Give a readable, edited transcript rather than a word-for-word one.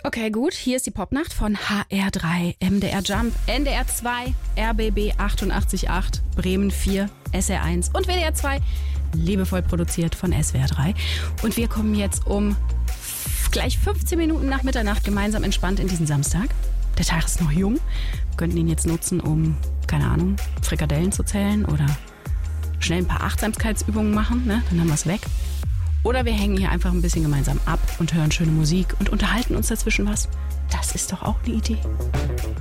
Okay, gut. Hier ist die Popnacht von HR3, MDR Jump, NDR 2, RBB 88.8, Bremen 4, SR1 und WDR 2, liebevoll produziert von SWR 3. Und wir kommen jetzt um gleich 15 Minuten nach Mitternacht gemeinsam entspannt in diesen Samstag. Der Tag ist noch jung. Wir könnten ihn jetzt nutzen, um, keine Ahnung, Frikadellen zu zählen oder schnell ein paar Achtsamkeitsübungen machen, ne? Dann haben wir es weg. Oder wir hängen hier einfach ein bisschen gemeinsam ab und hören schöne Musik und unterhalten uns dazwischen was. Das ist doch auch eine Idee.